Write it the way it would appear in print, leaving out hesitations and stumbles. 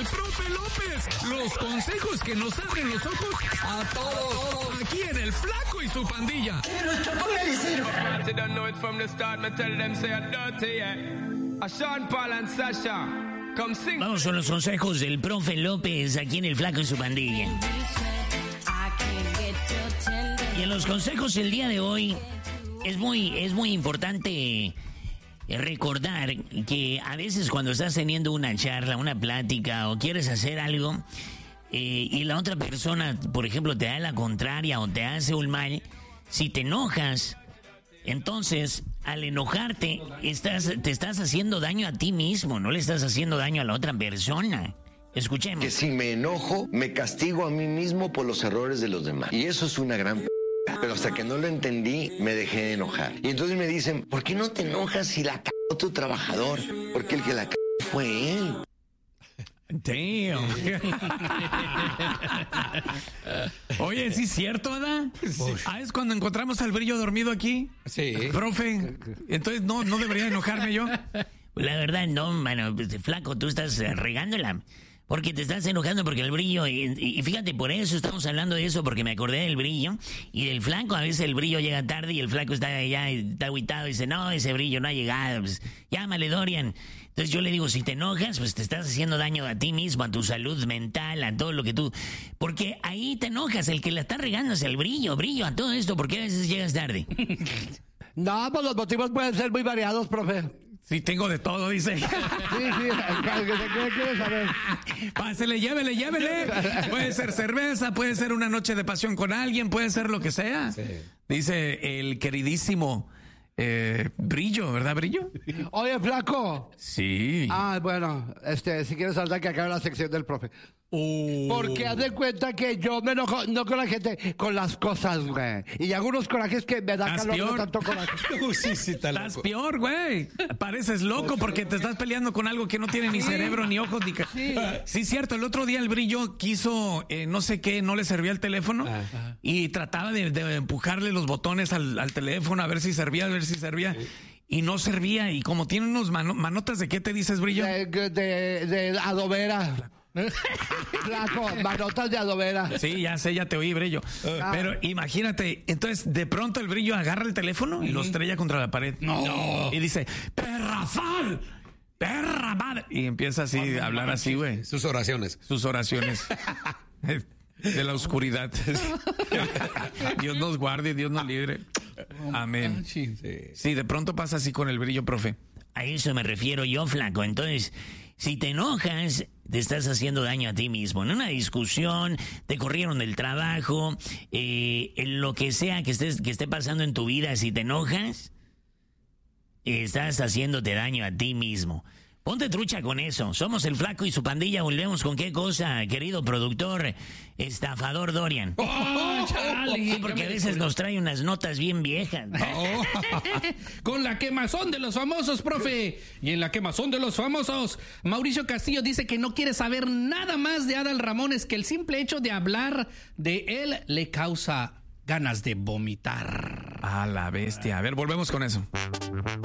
el profe López. Los consejos que nos abren los ojos a todos. Aquí en El Flaco y su pandilla. Vamos con los consejos del profe López aquí en El Flaco y su pandilla. Y en los consejos el día de hoy es muy importante recordar que a veces cuando estás teniendo una charla, una plática o quieres hacer algo y la otra persona, por ejemplo, te da la contraria o te hace un mal, si te enojas, entonces al enojarte te estás haciendo daño a ti mismo, no le estás haciendo daño a la otra persona. Escuchemos. Que si me enojo, me castigo a mí mismo por los errores de los demás. Y eso es una gran... Pero hasta que no lo entendí, me dejé de enojar. Y entonces me dicen, ¿por qué no te enojas si la cagó tu trabajador? Porque el que la cagó fue él. Damn. Oye, ¿sí es cierto, Ada? Sí. ¿Es cuando encontramos al Brillo dormido aquí? Sí. Profe, entonces no debería enojarme yo. La verdad, no, mano, Flaco, tú estás regándola. Porque te estás enojando porque el Brillo, y fíjate, por eso estamos hablando de eso, porque me acordé del Brillo y del Flaco. A veces el Brillo llega tarde y el Flaco está allá, está agüitado y dice, no, ese Brillo no ha llegado, pues llámale, Dorian. Entonces yo le digo, si te enojas, pues te estás haciendo daño a ti mismo, a tu salud mental, a todo lo que tú... Porque ahí te enojas, el que la está regando es el Brillo, a todo esto, ¿por qué a veces llegas tarde? No, pues los motivos pueden ser muy variados, profe. Sí, tengo de todo, dice. Sí, ¿qué quieres saber? Pásele, llévele. Puede ser cerveza, puede ser una noche de pasión con alguien, puede ser lo que sea. Sí. Dice el queridísimo Brillo, ¿verdad, Brillo? Oye, Flaco. Sí. Bueno, si quieres saltar que acabe la sección del profe. Porque haz de cuenta que yo me enojo, no con la gente, con las cosas, güey. Y algunos corajes que me da calor de tanto coraje. Sí, estás peor, güey. Pareces loco porque te estás peleando con algo que no tiene ni cerebro, ni ojos, ni... Sí, cierto. El otro día el Brillo quiso, no sé qué, no le servía el teléfono. Y trataba de empujarle los botones al teléfono a ver si servía, Y no servía. Y como tiene unos manotas, ¿de qué te dices, Brillo? De adobera. Flaco, manotas de adobera. Sí, ya sé, ya te oí, Brillo. Pero imagínate, entonces de pronto el Brillo agarra el teléfono y lo estrella contra la pared. No. Y dice, ¡perra sal! ¡Perra madre! Y empieza así a hablar así, güey. Sus oraciones. De la oscuridad. Dios nos guarde, Dios nos libre. Amén. Sí, de pronto pasa así con el Brillo, profe. A eso me refiero yo, Flaco. Entonces, si te enojas, te estás haciendo daño a ti mismo. En una discusión, te corrieron del trabajo, en lo que sea que esté pasando en tu vida, si te enojas, estás haciéndote daño a ti mismo. Ponte trucha con eso. Somos el Flaco y su pandilla. Volvemos con qué cosa, querido productor, estafador Dorian. Sí, porque a veces nos trae unas notas bien viejas. Con la quemazón de los famosos, profe. Y en la quemazón de los famosos, Mauricio Castillo dice que no quiere saber nada más de Adal Ramones, que el simple hecho de hablar de él le causa ganas de vomitar. A la bestia. A ver, volvemos con eso.